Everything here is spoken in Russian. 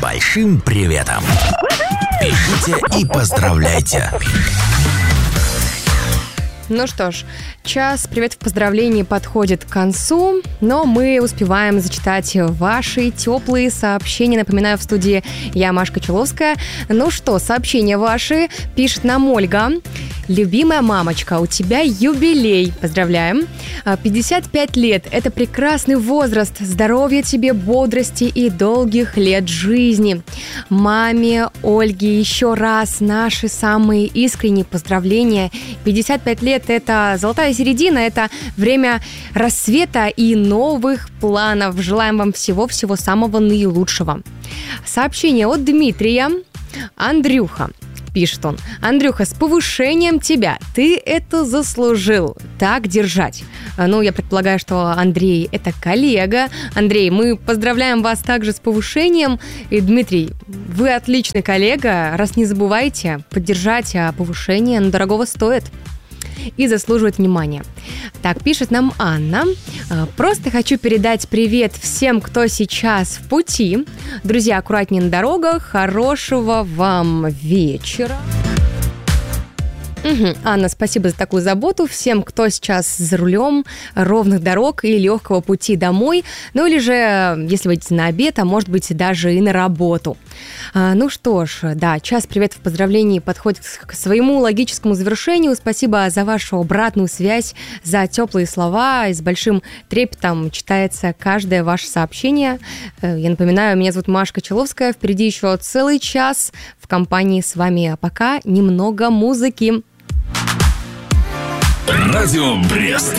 большим приветом. Пишите и поздравляйте. Ну что ж, час приветов поздравлений подходит к концу, но мы успеваем зачитать ваши теплые сообщения. Напоминаю, в студии я, Машка Человская. Ну что, сообщения ваши пишет нам Ольга. Любимая мамочка, у тебя юбилей. Поздравляем. 55 лет. Это прекрасный возраст. Здоровья тебе, бодрости и долгих лет жизни. Маме Ольге еще раз наши самые искренние поздравления. 55 лет – это золотая середина, это время рассвета и новых планов. Желаем вам всего-всего самого наилучшего. Сообщение от Дмитрия. Андрюха. Пишет он. Андрюха, с повышением тебя. Ты это заслужил. Так держать. Ну, я предполагаю, что Андрей – это коллега. Андрей, мы поздравляем вас также с повышением. И, Дмитрий, вы отличный коллега. Раз не забывайте, поддержать повышение, но дорогого стоит и заслуживает внимания. Так, пишет нам Анна. Просто хочу передать привет всем, кто сейчас в пути. Друзья, аккуратнее на дорогах. Хорошего вам вечера. Анна, спасибо за такую заботу. Всем, кто сейчас за рулем, ровных дорог и легкого пути домой. Ну или же, если вы идете на обед, а может быть даже и на работу. Ну что ж, да, час приветов поздравлений подходит к своему логическому завершению. Спасибо за вашу обратную связь, за теплые слова. И с большим трепетом читается каждое ваше сообщение. Я напоминаю, меня зовут Машка Человская. Впереди еще целый час в компании с вами. А пока немного музыки. Радио Брест.